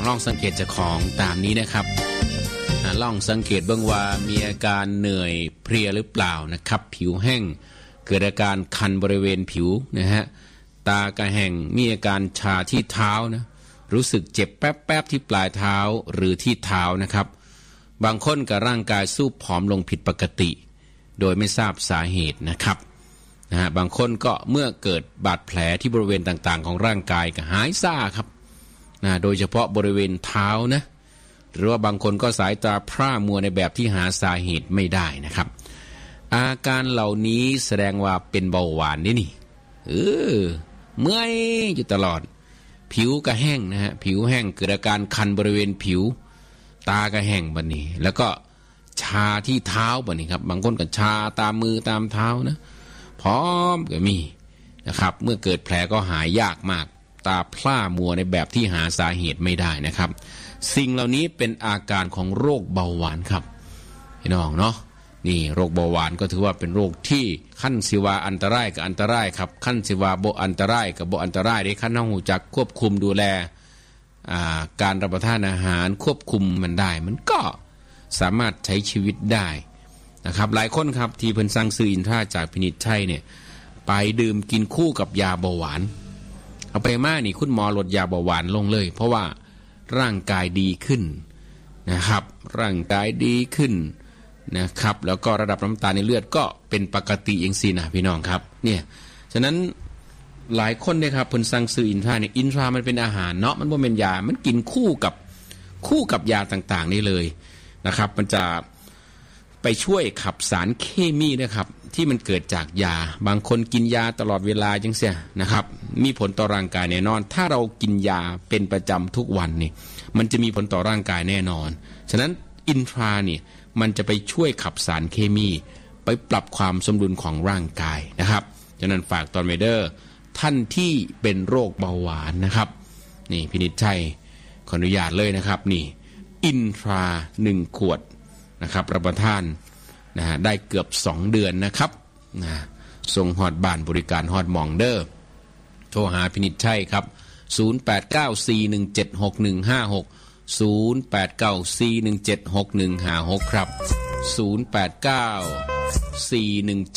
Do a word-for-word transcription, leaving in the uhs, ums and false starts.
ลองสังเกตเจ้าของตามนี้นะครับลองสังเกตเบื้องว่ามีอาการเหนื่อยเพลียหรือเปล่านะครับผิวแห้งเกิดอาการคันบริเวณผิวนะฮะตากระแห้งมีอาการชาที่เท้านะรู้สึกเจ็บแป๊บๆที่ปลายเท้าหรือที่เท้านะครับบางคนกับร่างกายสู้ผอมลงผิดปกติโดยไม่ทราบสาเหตุนะครับนะฮะบางคนก็เมื่อเกิดบาดแผลที่บริเวณต่างๆของร่างกายก็หายซ่าครับนะโดยเฉพาะบริเวณเท้านะหรือว่าบางคนก็สายตาพร่ามัวในแบบที่หาสาเหตุไม่ได้นะครับอาการเหล่านี้แสดงว่าเป็นเบาหวานนี่นี่เออเมื่อยอยู่ตลอดผิวก็แห้งนะฮะผิวแห้งเกิดอาการคันบริเวณผิวตาก็แห้งบัดนี้แล้วก็ชาที่เท้าบัดนี้ครับบางคนก็ชาตามมือตามเท้านะพร้อมก็มีนะครับเมื่อเกิดแผลก็หายยากมากตาพร่ามัวในแบบที่หาสาเหตุไม่ได้นะครับสิ่งเหล่านี้เป็นอาการของโรคเบาหวานครับพี่น้องเนาะนี่โรคเบาหวานก็ถือว่าเป็นโรคที่ขั้นสิวาอันตรายกับอันตรายครับขั้นสิวาบ่อันตรายกับบ่อันตรายได้ขั้นต้องหูจักควบคุมดูแลการรับประทานอาหารควบคุมมันได้มันก็สามารถใช้ชีวิตได้นะครับหลายคนครับที่เพิ่นสั่งซื้ออินทราจากพินิจชัยเนี่ยไปดื่มกินคู่กับยาเบาหวานเอาไปมานี่คุณหมอลดยาเบาหวานลงเลยเพราะว่าร่างกายดีขึ้นนะครับร่างกายดีขึ้นนะครับแล้วก็ระดับน้ำตาลในเลือดก็เป็นปกติอย่างสินะพี่น้องครับเนี่ยฉะนั้นหลายคนเนี่ยครับเพิ่นสั่งซื้ออินทราเนี่ยอินทรามันเป็นอาหารเนาะมันบ่เป็นยามันกินคู่กับคู่กับยาต่างๆนี่เลยนะครับมันจะไปช่วยขับสารเคมีนะครับที่มันเกิดจากยาบางคนกินยาตลอดเวลาจังเสียนะครับมีผลต่อร่างกายแน่นอนถ้าเรากินยาเป็นประจำทุกวันนี่มันจะมีผลต่อร่างกายแน่นอนฉะนั้นอินทรานี่มันจะไปช่วยขับสารเคมีไปปรับความสมดุลของร่างกายนะครับฉะนั้นฝากตอนเมเดอร์ท่านที่เป็นโรคเบาหวานนะครับนี่พินิจชัยขออนุญาตเลยนะครับนี่อินทราหนึ่งขวดนะครับรับประทานนะฮะได้เกือบสองเดือนนะครับนะส่งฮอดบ้านบริการฮอดหม่องเด้อโทรหาพินิจชัยครับศูนย์ แปด เก้า สี่ หนึ่ง เจ็ด หก หนึ่ง ห้า หก ศูนย์ แปด เก้า สี่ หนึ่ง เจ็ด หก หนึ่ง ห้า หกครับศูนย์ แปด เก้า สี่ หนึ่ง